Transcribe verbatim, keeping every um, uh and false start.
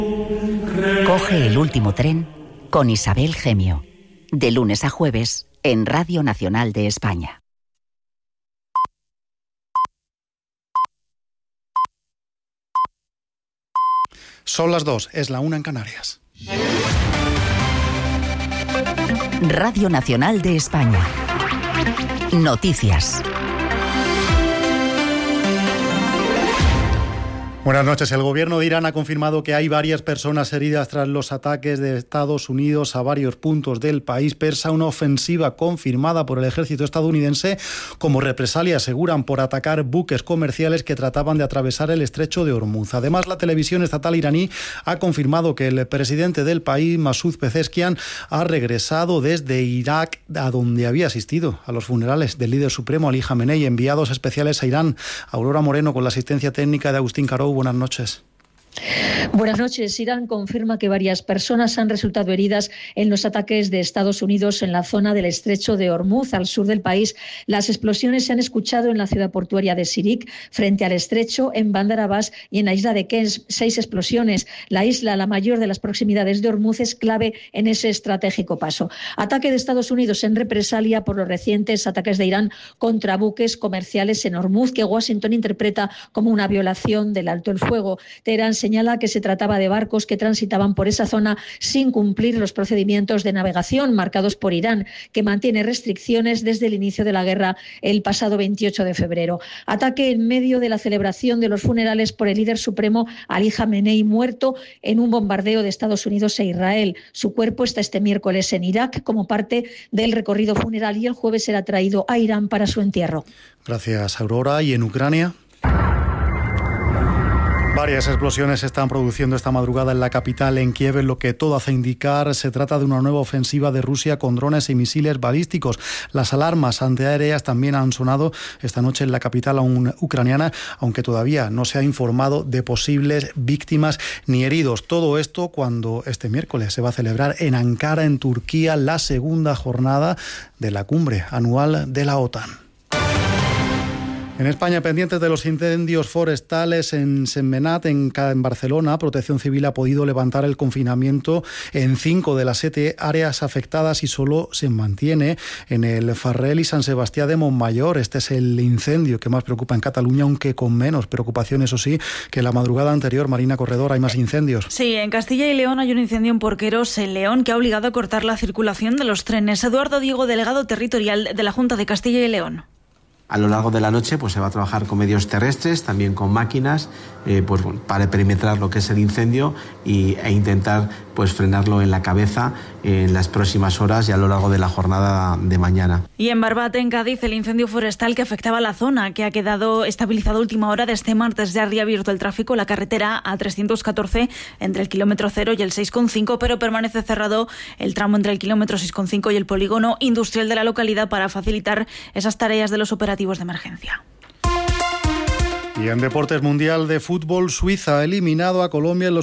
Coge el último tren con Isabel Gemio, de lunes a jueves en Radio Nacional de España. Son las dos, es la una en Canarias. Radio Nacional de España. Noticias. Buenas noches. El gobierno de Irán ha confirmado que hay varias personas heridas tras los ataques de Estados Unidos a varios puntos del país persa, una ofensiva confirmada por el ejército estadounidense como represalia, aseguran, por atacar buques comerciales que trataban de atravesar el estrecho de Hormuz. Además, la televisión estatal iraní ha confirmado que el presidente del país, Masoud Pezeshkian, ha regresado desde Irak, a donde había asistido a los funerales del líder supremo Ali Jamenei. Enviados especiales a Irán, Aurora Moreno, con la asistencia técnica de Agustín Caró. Buenas noches. Buenas noches. Irán confirma que varias personas han resultado heridas en los ataques de Estados Unidos en la zona del estrecho de Hormuz, al sur del país. Las explosiones se han escuchado en la ciudad portuaria de Sirik, frente al estrecho, en Bandar Abbas y en la isla de Kens. Seis explosiones. La isla, la mayor de las proximidades de Hormuz, es clave en ese estratégico paso. Ataque de Estados Unidos en represalia por los recientes ataques de Irán contra buques comerciales en Hormuz, que Washington interpreta como una violación del alto el fuego. Teherán señala que se trataba de barcos que transitaban por esa zona sin cumplir los procedimientos de navegación marcados por Irán, que mantiene restricciones desde el inicio de la guerra el pasado veintiocho de febrero. Ataque en medio de la celebración de los funerales por el líder supremo Ali Jamenei, muerto en un bombardeo de Estados Unidos e Israel. Su cuerpo está este miércoles en Irak como parte del recorrido funeral y el jueves será traído a Irán para su entierro. Gracias, Aurora. ¿Y en Ucrania? Varias explosiones se están produciendo esta madrugada en la capital, en Kiev, en lo que todo hace indicar se trata de una nueva ofensiva de Rusia con drones y misiles balísticos. Las alarmas antiaéreas también han sonado esta noche en la capital ucraniana, aunque todavía no se ha informado de posibles víctimas ni heridos. Todo esto cuando este miércoles se va a celebrar en Ankara, en Turquía, la segunda jornada de la cumbre anual de la OTAN. En España, pendientes de los incendios forestales en Sentmenat, en, en Barcelona, Protección Civil ha podido levantar el confinamiento en cinco de las siete áreas afectadas y solo se mantiene en el Farrel y San Sebastián de Montmayor. Este es el incendio que más preocupa en Cataluña, aunque con menos preocupación, eso sí, que la madrugada anterior. Marina Corredor, hay más incendios. Sí, en Castilla y León hay un incendio en Porqueros, en León, que ha obligado a cortar la circulación de los trenes. Eduardo Diego, delegado territorial de la Junta de Castilla y León. A lo largo de la noche pues se va a trabajar con medios terrestres, también con máquinas, eh, pues, para perimetrar lo que es el incendio y, e intentar pues frenarlo en la cabeza en las próximas horas y a lo largo de la jornada de mañana. Y en Barbate, en Cádiz, el incendio forestal que afectaba a la zona, que ha quedado estabilizado a última hora de este martes. Ya ha reabierto el tráfico, la carretera A trescientos catorce entre el kilómetro cero y el seis coma cinco, pero permanece cerrado el tramo entre el kilómetro seis coma cinco y el polígono industrial de la localidad para facilitar esas tareas de los operativos de emergencia. Y en deportes, Mundial de Fútbol, Suiza ha eliminado a Colombia en los